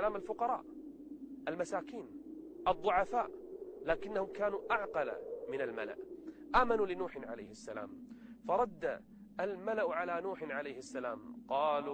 السلام الفقراء المساكين الضعفاء، لكنهم كانوا أعقل من الملأ. آمنوا لنوح عليه السلام، فرد الملأ على نوح عليه السلام قالوا